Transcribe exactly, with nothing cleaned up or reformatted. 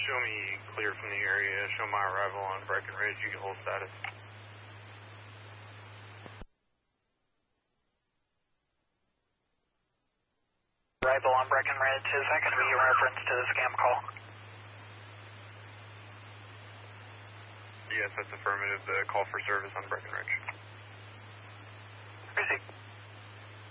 show me clear from the area. Show my arrival on Breckenridge. You can hold status. Arrival on Breckenridge. Is that going to be a reference to the scam call? Yes, that's affirmative. The call for service on Breckenridge.